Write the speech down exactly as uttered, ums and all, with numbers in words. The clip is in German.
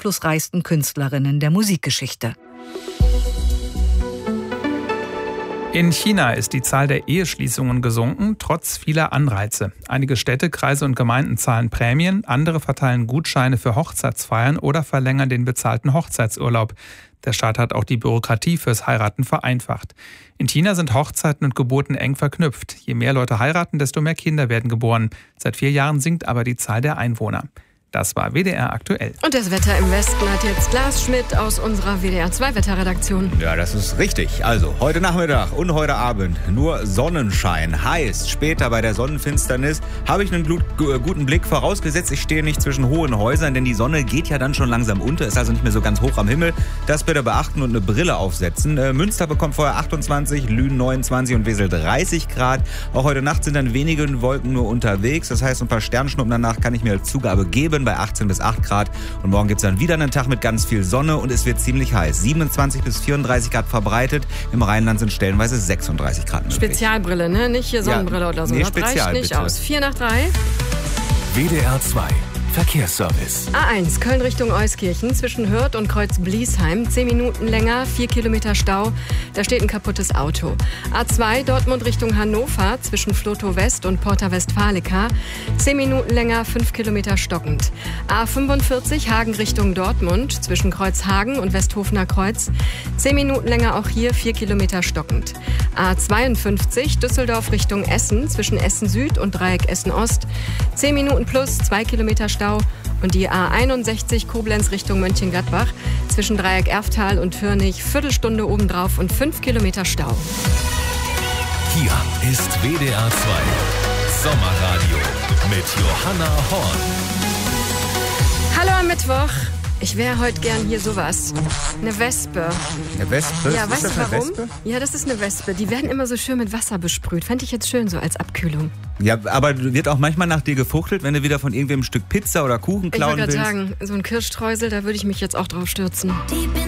einflussreichsten Künstlerinnen der Musikgeschichte. In China ist die Zahl der Eheschließungen gesunken, trotz vieler Anreize. Einige Städte, Kreise und Gemeinden zahlen Prämien, andere verteilen Gutscheine für Hochzeitsfeiern oder verlängern den bezahlten Hochzeitsurlaub. Der Staat hat auch die Bürokratie fürs Heiraten vereinfacht. In China sind Hochzeiten und Geburten eng verknüpft. Je mehr Leute heiraten, desto mehr Kinder werden geboren. Seit vier Jahren sinkt aber die Zahl der Einwohner. Das war W D R aktuell. Und das Wetter im Westen hat jetzt Lars Schmidt aus unserer W D R zwei Wetterredaktion. Ja, das ist richtig. Also heute Nachmittag und heute Abend nur Sonnenschein. Heißt, später bei der Sonnenfinsternis habe ich einen gut, guten Blick. Vorausgesetzt, ich stehe nicht zwischen hohen Häusern, denn die Sonne geht ja dann schon langsam unter, ist also nicht mehr so ganz hoch am Himmel. Das bitte beachten und eine Brille aufsetzen. Äh, Münster bekommt vorher achtundzwanzig, Lünen neunundzwanzig und Wesel dreißig Grad. Auch heute Nacht sind dann wenige Wolken nur unterwegs. Das heißt, ein paar Sternschnuppen danach kann ich mir als Zugabe geben bei achtzehn bis acht Grad. Und morgen gibt es dann wieder einen Tag mit ganz viel Sonne und es wird ziemlich heiß. siebenundzwanzig bis vierunddreißig Grad verbreitet. Im Rheinland sind stellenweise sechsunddreißig Grad möglich. Spezialbrille, ne? Nicht hier Sonnenbrille ja, oder so. Nee, das Spezial, reicht nicht bitte. aus. vier nach drei. W D R zwei Verkehrsservice. A eins, Köln Richtung Euskirchen, zwischen Hürth und Kreuz-Bliesheim. Zehn Minuten länger, vier Kilometer Stau. Da steht ein kaputtes Auto. A zwei, Dortmund Richtung Hannover, zwischen Flotow West und Porta Westfalica. Zehn Minuten länger, fünf Kilometer stockend. A fünfundvierzig, Hagen Richtung Dortmund, zwischen Kreuzhagen und Westhofener Kreuz. Zehn Minuten länger, auch hier vier Kilometer stockend. A zweiundfünfzig, Düsseldorf Richtung Essen, zwischen Essen Süd und Dreieck Essen Ost. Zehn Minuten plus, zwei Kilometer Stau. Und die A einundsechzig Koblenz Richtung Mönchengladbach zwischen Dreieck Erftal und Fürnich Viertelstunde obendrauf und fünf Kilometer Stau. Hier ist W D R zwei Sommerradio mit Johanna Horn. Hallo am Mittwoch. Ich wäre heute gern hier sowas. Eine Wespe. Eine Wespe? Ja, Ist weißt du das eine warum? Wespe? Ja, das ist eine Wespe. Die werden immer so schön mit Wasser besprüht. Fände ich jetzt schön so als Abkühlung. Ja, aber wird auch manchmal nach dir gefuchtelt, wenn du wieder von irgendwem ein Stück Pizza oder Kuchen Ich klauen wollte willst? gerade sagen, so ein Kirschstreusel, da würde ich mich jetzt auch drauf stürzen.